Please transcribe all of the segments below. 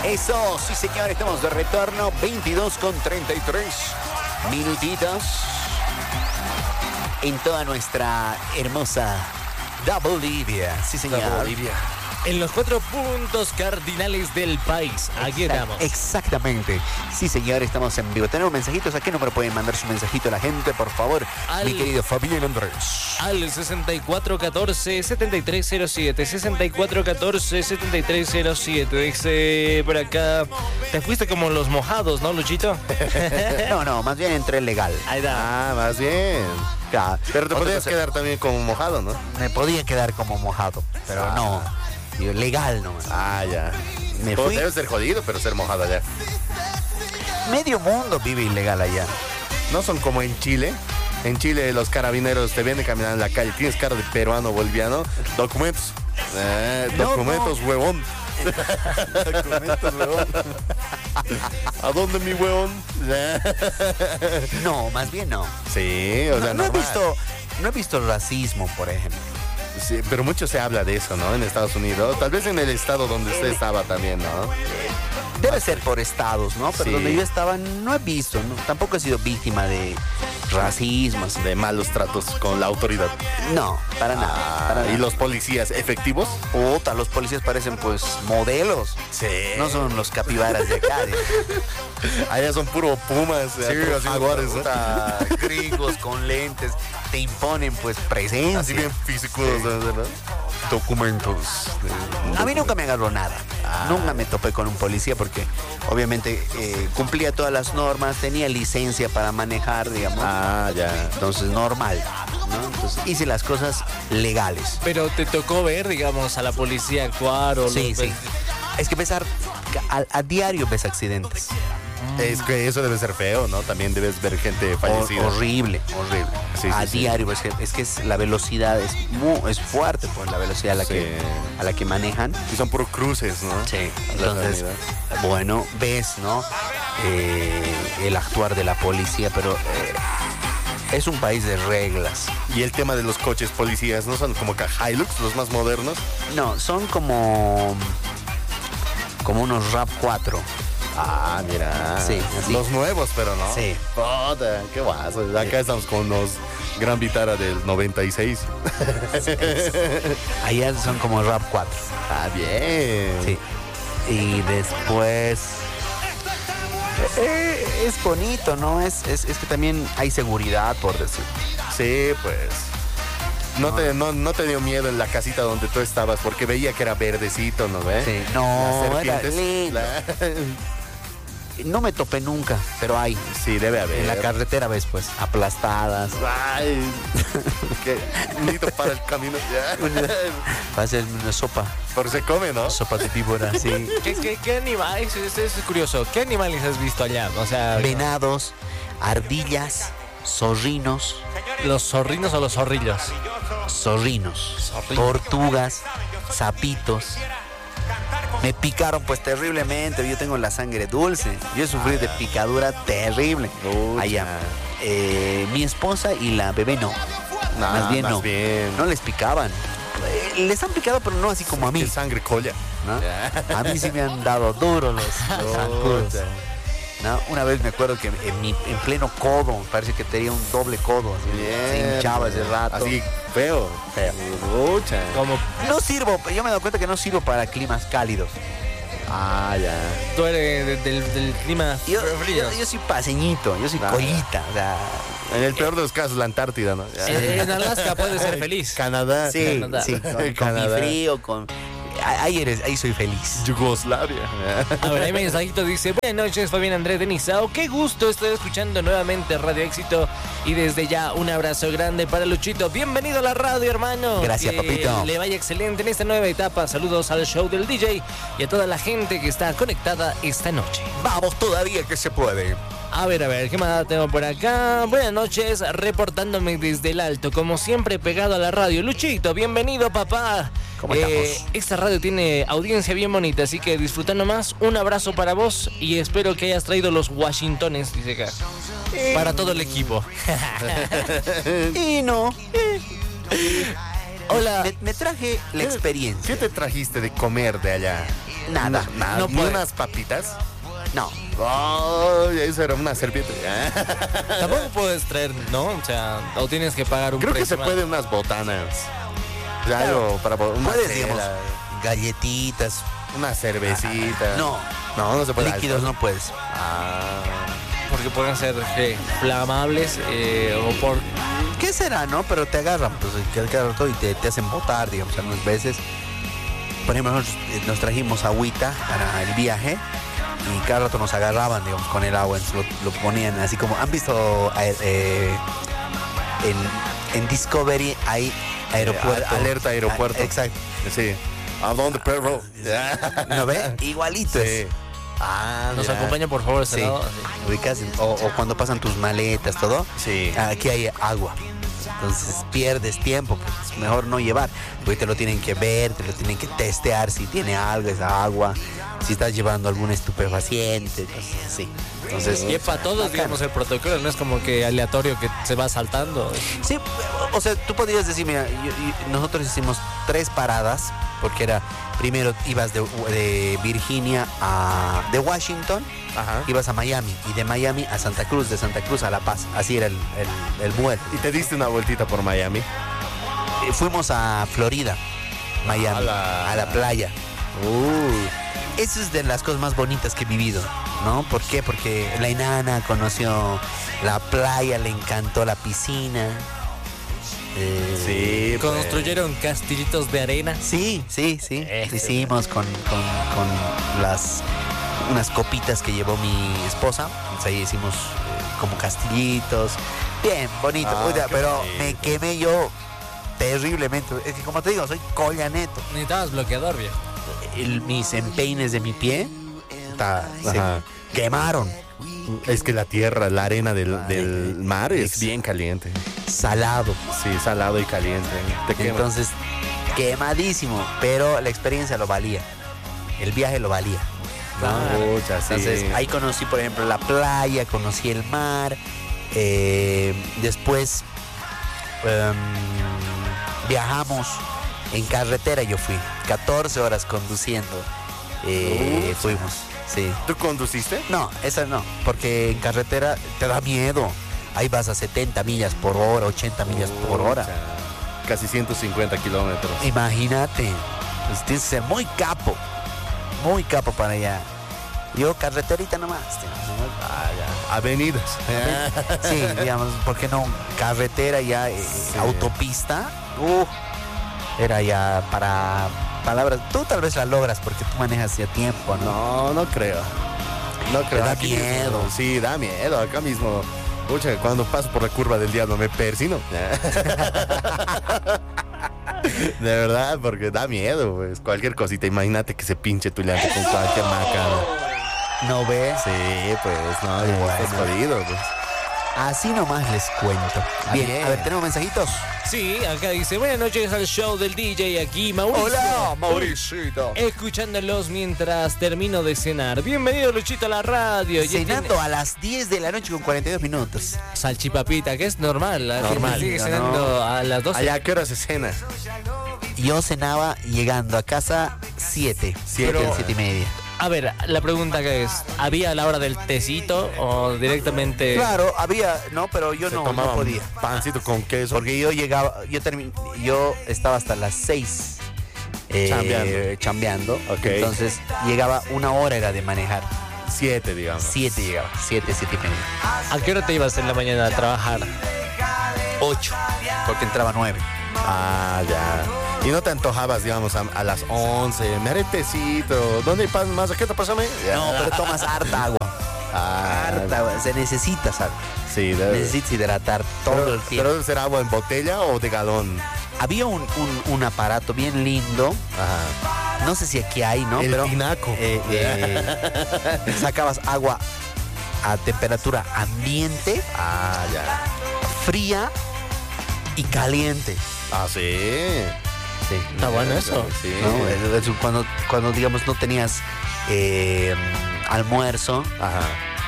Eso, sí señor, estamos de retorno, 22:33 minutitos en toda nuestra hermosa Bolivia, sí señor. Bolivia. En los 4 puntos cardinales del país. Aquí estamos. Exactamente. Sí, señor, estamos en vivo. Tenemos mensajitos. ¿A qué número pueden mandar su mensajito a la gente, por favor? Mi querido Fabián Andrés. Al 6414-7307. 6414-7307. Dice por acá. Te fuiste como los mojados, ¿no, Luchito? No, más bien entré legal. Ahí está. Ah, más bien. Claro. Pero te podías quedar también como mojado, ¿no? Me podía quedar como mojado, pero no. Legal nomás. Ah, ya. Me fui. Debe ser jodido, pero ser mojado allá. Medio mundo vive ilegal allá. No son como en Chile. En Chile los carabineros te vienen caminando en la calle. Tienes cara de peruano, boliviano. Documentos. Documentos, no. huevón. Documentos, huevón. ¿A dónde, mi huevón? No, más bien no. Sí, o sea, no he visto racismo, por ejemplo. Sí, pero mucho se habla de eso, ¿no? En Estados Unidos. Tal vez en el estado donde usted estaba también, ¿no? Debe ser por estados, ¿no? Pero Sí. donde yo estaba no he visto, ¿no? Tampoco he sido víctima de racismo. De malos tratos con la autoridad. No, para nada. Para ¿Y nada. los policías efectivos? Puta, los policías parecen pues modelos. Sí. No son los capibaras de acá. Allá son puro pumas, puros jaguares, ¿no? Gringos con lentes. Te imponen pues presencia. Así bien físicos, ¿no? Documentos. A mí nunca me agarró nada. Nunca me topé con un policía porque obviamente cumplía todas las normas, tenía licencia para manejar, digamos. Ah, ya. Entonces normal, ¿no? Entonces hice las cosas legales. Pero te tocó ver, digamos, a la policía actuar o... Sí. Es que a diario ves accidentes. Es que eso debe ser feo, ¿no? También debes ver gente fallecida. Horrible. Sí, a sí, diario, es que la velocidad es fuerte, pues la velocidad a la que manejan. Y son puros cruces, ¿no? Sí. Entonces, bueno, ves, ¿no? El actuar de la policía, pero es un país de reglas. Y el tema de los coches policías, ¿no son como Hilux, los más modernos? No, son como unos RAV4. Ah, mira. Sí, así. Los nuevos, pero no. Sí. Puta, qué guaso. Acá estamos con los Gran Vitara del 96. Allá son como RAV4. Ah, bien. Sí. Y después es bonito, ¿no? Es que también hay seguridad, por decir. Sí, pues. No te dio miedo en la casita donde tú estabas porque veía que era verdecito, ¿no ves? Sí. No, Las era serpientes. lindo. No me topé nunca, pero hay. Sí, debe haber. En la carretera ves, pues, aplastadas. Ay, qué bonito para el camino. Va a ser una sopa. Pero se come, ¿no? Sopa de víbora, sí. ¿Qué animales? Eso es curioso. ¿Qué animales has visto allá? O sea, Venados, ardillas, zorrinos. ¿los zorrinos o los zorrillos? Zorrinos, tortugas, sapitos. Me picaron pues terriblemente. Yo tengo la sangre dulce. Yo he sufrido de picadura terrible. Allá. Mi esposa y la bebé no. Más bien no. No les picaban. Les han picado, pero no así como a mí. Que sangre colla. ¿No? A mí sí me han dado duros los zancudos. ¿No? Una vez me acuerdo que en pleno codo, parece que tenía un doble codo. Así, se hinchaba ese rato. Así, feo. Mucha. Como No sirvo, yo me he dado cuenta que no sirvo para climas cálidos. Ah, ya. tú eres del clima Yo frío. soy paseñito, yo soy collita. O sea, En el peor de los casos, la Antártida, ¿no? En Alaska puedes ser feliz. Canadá. sí, Canadá. sí, con mi Canadá. frío, ahí soy feliz. Yugoslavia. A ver, hay mensajito, dice: buenas noches, Fabián Andrés de Nizao. Qué gusto, estoy escuchando nuevamente Radio Éxito. Y desde ya, un abrazo grande para Luchito. Bienvenido a la radio, hermano. Gracias, que papito. le vaya excelente en esta nueva etapa. Saludos al show del DJ y a toda la gente que está conectada esta noche. Vamos todavía que se puede. A ver, ¿qué más tengo por acá? Buenas noches, reportándome desde el alto, como siempre pegado a la radio. Luchito, bienvenido, papá. ¿Cómo estamos? Esta radio tiene audiencia bien bonita, así que disfrutando más. Un abrazo para vos y espero que hayas traído los Washingtones, dice acá, para todo el equipo. Y no. Hola. Me traje la experiencia. ¿Qué te trajiste de comer de allá? Nada. Nada, No ni puede. unas papitas. No. Oh, eso era una serpiente. Tampoco puedes traer, ¿no? O sea, o tienes que pagar un Creo que precio se más. puede unas botanas. Ya Claro. algo para una Puedes, chela, digamos, galletitas. una cervecita. No. No se puede. Líquidos no puedes. Ah. Porque pueden ser flamables o por... ¿Qué será, no? Pero te agarran, pues, te agarran todo y te hacen botar, digamos, algunas veces. Por ejemplo, nosotros nos trajimos agüita para el viaje y cada rato nos agarraban, digamos, con el agua. Entonces lo ponían así como... ¿Han visto en Discovery hay aeropuerto? Alerta aeropuerto. Exacto. Sí. ¿A dónde, perro? ¿No ve? Igualito Sí. es. Ah, Nos mira. acompaña, por favor, ese Sí. lado. Ubicas, o cuando pasan tus maletas, todo. Sí. Aquí hay agua. Entonces pierdes tiempo, pues es mejor no llevar, porque te lo tienen que ver, te lo tienen que testear si tiene algo esa agua, si estás llevando algún estupefaciente, cosas así. Entonces, Y es para todos, digamos, el protocolo, no es como que aleatorio que se va saltando. sí, o sea, tú podrías decir, mira, nosotros hicimos 3 paradas, porque era, primero ibas de Virginia de Washington, Ajá. ibas a Miami, y de Miami a Santa Cruz, de Santa Cruz a La Paz, así era el vuelo. ¿Y te diste una vueltita por Miami? Fuimos a Florida, Miami, ¡Hala! a la playa. Esa es de las cosas más bonitas que he vivido, ¿no? ¿Por qué? Porque la enana conoció la playa, le encantó la piscina. Sí. pues. Construyeron castillitos de arena. Sí. Hicimos con unas copitas que llevó mi esposa. Entonces ahí hicimos como castillitos. Bien, bonito. Ah, Oiga, qué pero bonito. me quemé yo terriblemente. Es que como te digo, soy collaneto. Necesitabas bloqueador, viejo. Mis empeines de mi pie se Ajá. quemaron. Es que la tierra, la arena del mar es Ex- bien caliente. Salado. Sí, salado y caliente. Te quema. Entonces, quemadísimo. Pero la experiencia lo valía. El viaje lo valía. ¿no? Pucha, sí. Entonces, ahí conocí, por ejemplo, la playa, conocí el mar. Después viajamos en carretera. Yo fui 14 horas conduciendo. Fuimos, sí. ¿Tú conduciste? No, esa no, porque en carretera te da miedo. Ahí vas a 70 millas por hora, 80 millas por hora. Pucha, casi 150 kilómetros. Imagínate, pues tienes que ser muy capo para allá. Yo carreterita nomás. Ah, ya. Avenidas. Sí, digamos, ¿por qué no? Carretera ya, autopista. Era ya para palabras. Tú tal vez la logras porque tú manejas ya tiempo, ¿no? No creo. No creo. da Aquí miedo. mismo, sí, da miedo. Acá mismo. Pucha, cuando paso por la curva del diablo me persino. De verdad, porque da miedo, pues. Cualquier cosita. Imagínate que se pinche tu llanta con cualquier macana. ¿No ves? Sí, pues, no, Bueno. estás jodido, pues. Así nomás les cuento. Bien, Bien. a ver, ¿tenemos mensajitos? Sí, acá dice, buenas noches al show del DJ aquí, Mauricio. Mauricito. Escuchándolos mientras termino de cenar. Bienvenido, Luchito, a la radio. Ya Cenando a las 10 de la noche con 42 minutos. tiene salchipapita, que es normal. La Normal, gente sigue no. cenando a las 12. Allá, ¿a qué hora se cena? Yo cenaba llegando a casa 7. 7 y media. A ver, la pregunta que es, ¿había a la hora del tecito o directamente...? Claro, había, no, pero yo Se no tomaban podía. pancito con queso. Porque yo llegaba, yo estaba hasta las 6 chambeando. Ok. Entonces llegaba 1 hora era de manejar. 7, digamos. 7 llegaba, 7 y media. ¿A qué hora te ibas en la mañana a trabajar? 8, porque entraba 9. Ah, ya. Y no te antojabas, digamos, a las 11. Me haré tecito. ¿Dónde pasas más? ¿A qué te pásame? No, pero tomas harta agua. Harta agua. Se necesita, ¿sabes? Sí, debe. Necesitas hidratar todo el tiempo. ¿Pero debe ser agua en botella o de galón? Había un aparato bien lindo. Ajá. No sé si aquí hay, ¿no? El Pero tinaco. sacabas agua a temperatura ambiente, Ah, ya. fría y caliente. Ah, sí. Sí. Está bueno eso. Sí. ¿No? Es cuando digamos no tenías almuerzo, Ajá.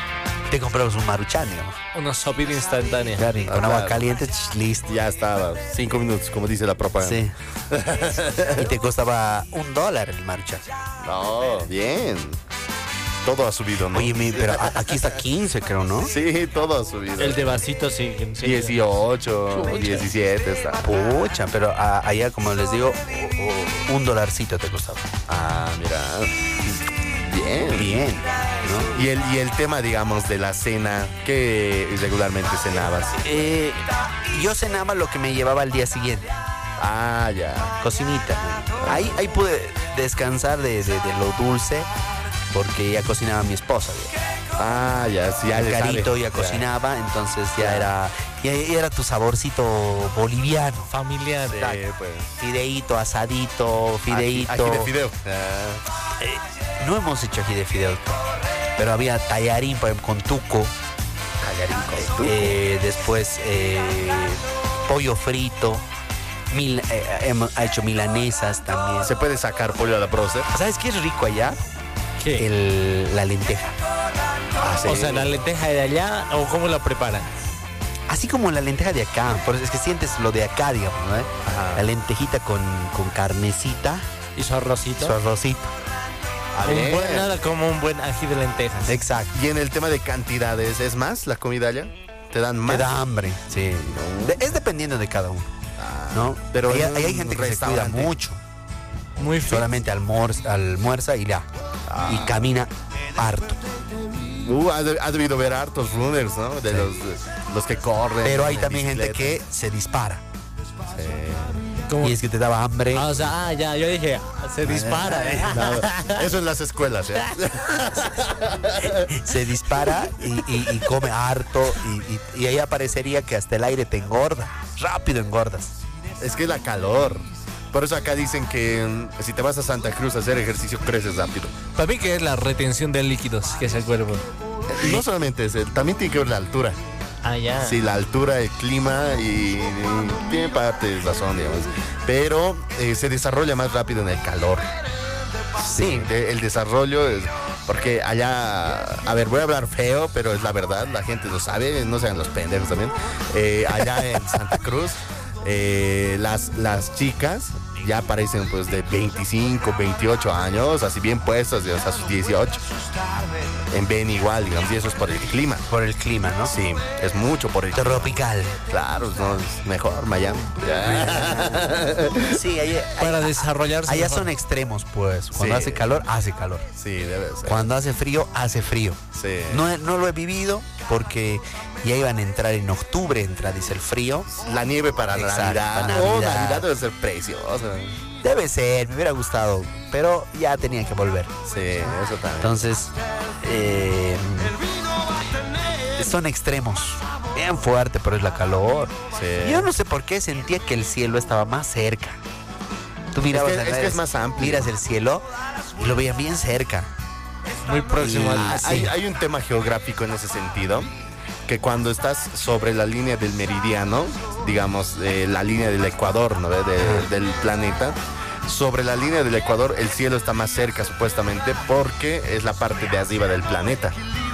Te compramos un maruchan, digamos. Una sopita instantánea. Claro, y con agua claro. caliente, listo. Ya estaba, 5 minutos, como dice la propaganda. Sí. Y te costaba $1 el maruchan. No, bien. Todo ha subido, ¿no? Oye, pero aquí está 15, creo, ¿no? Sí, todo ha subido. El de vasito, sí. 18, 17 está. Pucha, pero allá, como les digo, $1 te costaba. Ah, mira. Bien. Bien, ¿no? Y el tema, digamos, de la cena, ¿qué regularmente cenabas? Yo cenaba lo que me llevaba al día siguiente. Ah, ya. Cocinita. Ahí pude descansar de lo dulce porque ya cocinaba mi esposa. Ah, ya, sí, ya El le carito sabe. ya cocinaba, entonces ya era tu saborcito boliviano. Familiar. Sí, pues. Fideíto, asadito, fideíto. Ají de fideo. Ah, No hemos hecho ají de fideo, pero había tallarín, por ejemplo, con tuco. tallarín con tuco. Después pollo frito. Ha hecho milanesas también. ¿Se puede sacar pollo a la broster? ¿Sabes qué es rico allá? ¿Qué? La lenteja. Ah, sí. O sea, la lenteja de allá, ¿o cómo la preparan? Así como la lenteja de acá. Por eso es que sientes lo de acá, digamos, ¿no? Ajá. La lentejita con carnecita, ¿Y su arrocito? su arrocito. Ah, bien. Nada como un buen ají de lentejas. Exacto. Y en el tema de cantidades, ¿es más la comida allá? ¿Te dan más? Te da hambre, sí. Es dependiendo de cada uno, ¿no? pero Ahí en hay un gente que se cuida restaurante. mucho. Muy fit. Solamente almuerza y ya. Y camina harto. Ha debido ver hartos runners, ¿no? De los que corren. Pero hay en también gente bicicleta. que se dispara. ¿Cómo? Y es que te daba hambre. Ah, o sea, ya, yo dije, se dispara. No, eso en las escuelas, ¿eh? Se dispara y come harto. Y ahí aparecería que hasta el aire te engorda. Rápido engordas. Es que la calor. Por eso acá dicen que si te vas a Santa Cruz a hacer ejercicio, creces rápido. Para mí que es la retención de líquidos que es el cuerpo. No solamente es también tiene que ver la altura. Ah, ya. Sí, la altura, el clima y tiene parte de razón, digamos. Pero se desarrolla más rápido en el calor. Sí, el desarrollo es... Porque allá, a ver, voy a hablar feo, pero es la verdad, la gente lo sabe, no sean los pendejos también. Allá en Santa Cruz, las chicas ya aparecen pues de 25, 28 años, así bien puestas, hasta sus 18. Ven igual, digamos, y eso es por el clima. Por el clima, ¿no? Sí, es mucho por el clima. Tropical. Claro, no, es mejor Miami. Sí, Para desarrollarse. allá mejor. son extremos, pues. Cuando Sí. hace calor, hace calor. Sí, debe ser. Cuando hace frío, hace frío. Sí. No lo he vivido porque ya iban a entrar en octubre, dice el frío. La nieve para Exacto, Navidad. para Oh, Navidad. Navidad debe ser preciosa. Debe ser, me hubiera gustado, pero ya tenía que volver. Sí, eso también. Entonces, son extremos. Bien fuerte, pero es la calor. Sí. Yo no sé por qué sentía que el cielo estaba más cerca. Tú mirabas Es que- en es que redes, es más amplio. miras el cielo y lo veías bien cerca. Muy próximo Y- al. sí. Hay un tema geográfico en ese sentido, que cuando estás sobre la línea del meridiano, digamos, la línea del ecuador, ¿no? Del planeta, sobre la línea del ecuador el cielo está más cerca supuestamente porque es la parte de arriba del planeta.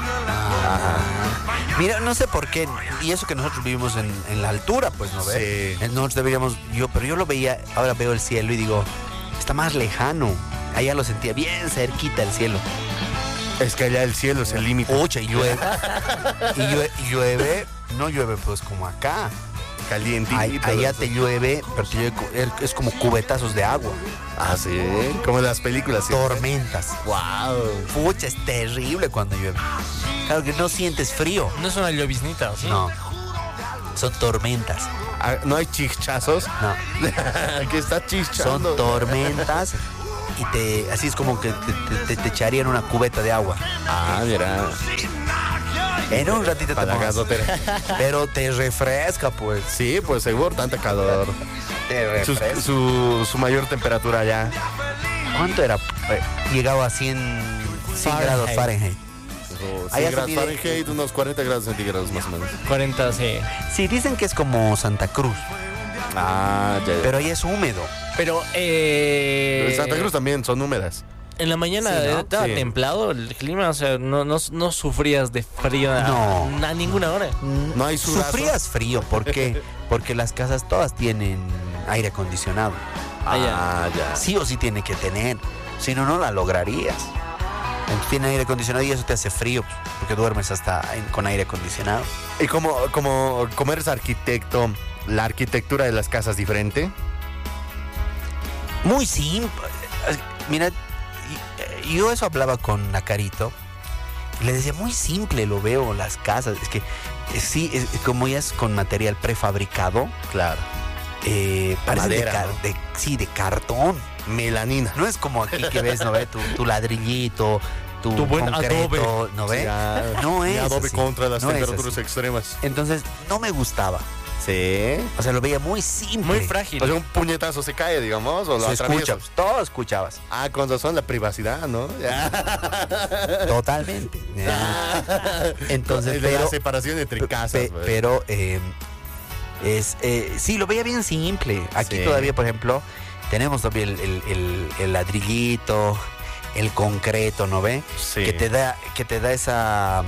Mira, no sé por qué, y eso que nosotros vivimos en la altura, pues, ¿no ves? Sí. Nosotros deberíamos, pero yo lo veía, ahora veo el cielo y digo, está más lejano. Allá lo sentía bien cerquita el cielo. Es que allá el cielo es el límite. Ocha, y llueve. y llueve, no llueve pues como acá. Calientito. Allá te llueve, pero te llueve, es como cubetazos de agua. Ah, sí, como en las películas. ¿sí? Tormentas. Wow. Pucha, es terrible cuando llueve. Claro que no sientes frío. No es una lloviznita, ¿o sí? No. Son tormentas. Ah, no hay chichazos. No. Aquí está chichando. Son tormentas. Y así es como que te echarían una cubeta de agua. Ah, mira. En un ratito te Para la mojas. gasotera. Pero te refresca, pues. Sí, pues seguro, tanta calor. Te Su, refresca. su mayor temperatura allá. ¿Cuánto era? Llegaba a 100 grados Fahrenheit. 100 Allá grados se mide- Fahrenheit, unos 40 grados centígrados más o menos. 40, sí. Sí, dicen que es como Santa Cruz, Ah, ya. pero ahí es húmedo. Pero, En Santa Cruz también son húmedas. En la mañana Sí, ¿no? estaba Sí. templado el clima, o sea, no sufrías de frío No. a ninguna hora. No hay sudazo. Sufrías frío, ¿por qué? Porque las casas todas tienen aire acondicionado. Ah, ya. Sí o sí tiene que tener, si no, no la lograrías. Entonces, tiene aire acondicionado y eso te hace frío, pues, porque duermes con aire acondicionado. Y como eres arquitecto, ¿la arquitectura de las casas diferente? Muy simple. Mira, yo eso hablaba con Nacarito. Y le decía, muy simple lo veo las casas. Es que sí, como ya es con material prefabricado, Claro. parece Madera, ¿no? de cartón. Melanina. No es como aquí que ves, ¿no ve? Tu ladrillito, tu buen concreto, adobe. ¿no ve? Sí, ah, No y es adobe así. contra las No es temperaturas así. extremas. Entonces, no me gustaba. Sí. O sea, lo veía muy simple. Muy frágil. O sea, un puñetazo se cae, digamos, o lo Se escucha, atraviesas. todo escuchabas. Ah, con razón, la privacidad, ¿no? Totalmente. Entonces, De la pero... separación entre casas. pues. pero sí, lo veía bien simple. Aquí Sí. todavía, por ejemplo, tenemos todavía el ladrillito, el concreto, ¿no ve? Sí. Que te da esa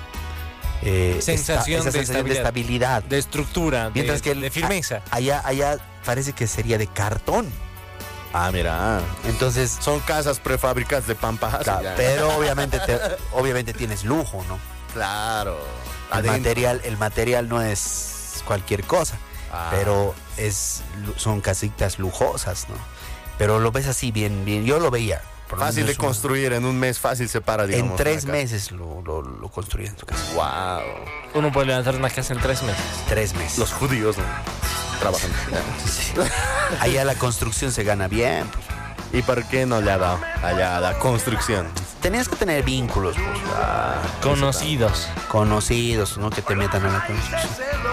Sensación esa de sensación de estabilidad. De estructura, Mientras que de firmeza. allá parece que sería de cartón. Ah, mira. Entonces, Son casas prefabricadas de pampajas. claro, ya. pero obviamente tienes lujo, ¿no? Claro. El Adentro. material no es cualquier cosa. Ah. Pero son casitas lujosas, ¿no? Pero lo ves así bien. Yo lo veía. por lo Fácil de menos construir, en un mes fácil se para, digamos. En 3 una casa. meses lo construí en su casa. Wow. Uno puede levantar una casa en 3 meses. 3 meses. Los judíos, ¿no? Trabajando. Sí. Allá la construcción se gana bien. Pues. ¿Y por qué no le ha dado allá a la construcción? Tenías que tener vínculos, pues, Conocidos. conocidos, ¿no? Que te metan a la construcción.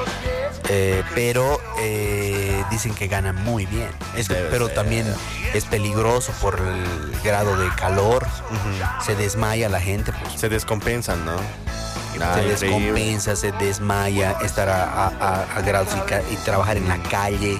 Pero dicen que ganan muy bien. Debe Pero ser. también es peligroso por el grado de calor. Se desmaya la gente, pues. Se descompensan, ¿no? Se Increíble. descompensa, se desmaya, estar a grados y trabajar en la calle,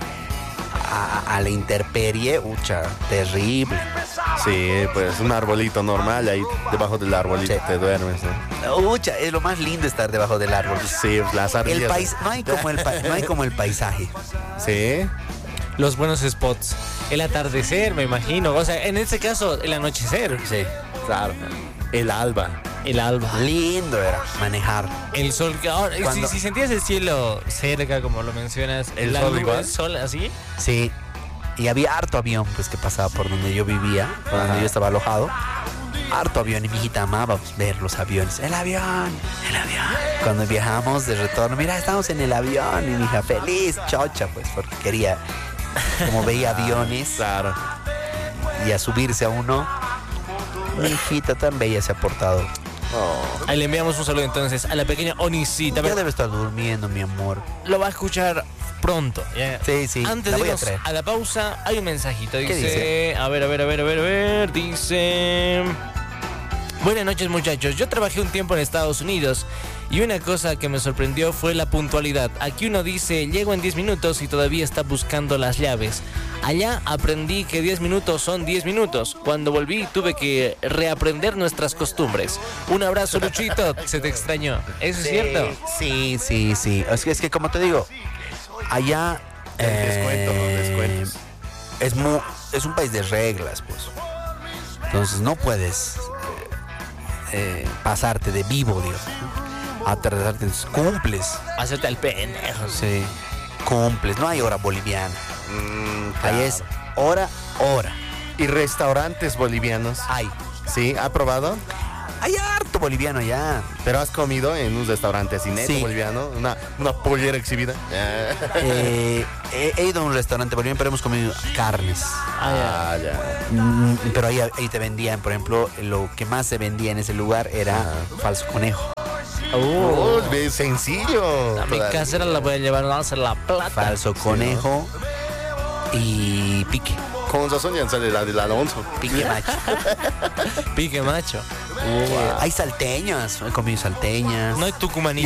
a la intemperie, terrible. Sí, pues un arbolito normal, ahí debajo del arbolito Sí. te duermes, ¿no? Es lo más lindo estar debajo del árbol. Sí, las ardillas. No hay como el paisaje. Sí. Los buenos spots. El atardecer, me imagino. O sea, en este caso, el anochecer. Sí. Claro. El alba. El alba. Lindo era manejar. El sol. Ahora, Cuando- si sentías el cielo cerca, como lo mencionas, El la sol nube, igual. el sol así. Sí. Y había harto avión, pues, que pasaba por donde yo vivía, por donde Ajá. yo estaba alojado. Harto avión, y mi hijita amaba ver los aviones. El avión, el avión. Cuando viajamos de retorno, mira, estamos en el avión. Y mi hija feliz, chocha, pues, porque quería, como veía aviones Claro. y a subirse a uno. Mi hijita tan bella se ha portado. Oh. Ahí le enviamos un saludo entonces a la pequeña Onisita. Ya debe estar durmiendo, mi amor. Lo va a escuchar pronto. ¿ya? Sí, sí, Antes la de voy a irnos traer. a la pausa, hay un mensajito. ¿Qué Dice, dice? a ver. Dice: buenas noches, muchachos. Yo trabajé un tiempo en Estados Unidos y una cosa que me sorprendió fue la puntualidad. Aquí uno dice, llego en 10 minutos y todavía está buscando las llaves. Allá aprendí que 10 minutos son 10 minutos. Cuando volví tuve que reaprender nuestras costumbres. Un abrazo, Luchito. Se te extrañó. ¿Eso es cierto? Sí. Es que como te digo, allá Descuentos. es un país de reglas, pues. Entonces no puedes pasarte de vivo, Dios. Atrasarte, cumples. Hacerte al pendejo. Sí, cumples. No hay hora boliviana. Claro. Ahí es hora. ¿Y restaurantes bolivianos? Hay. ¿Sí? ¿Ha probado? Hay harto boliviano allá. ¿Pero has comido en un restaurante así neto Sí. boliviano? Una pollera exhibida. He ido a un restaurante boliviano, pero hemos comido carnes. Ah, ya. Pero ahí te vendían, por ejemplo, lo que más se vendía en ese lugar era falso conejo. Oh, es sencillo. A mi casera la voy a llevar a hacer la plata. Falso conejo y pique. Con razón ya sale la del Alonso. Pique macho. Pique macho. Hay salteñas, he comido salteñas. No hay tucumanito.